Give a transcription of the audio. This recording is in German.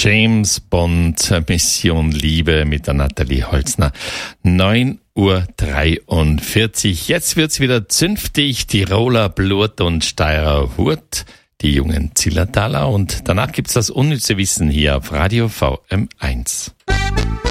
James Bond, Mission Liebe mit der Nathalie Holzner. 9:43 Uhr. Jetzt wird's wieder zünftig. Tiroler Blut und Steirer Hurt, die jungen Zillertaler. Und danach gibt's das unnütze Wissen hier auf Radio VM1.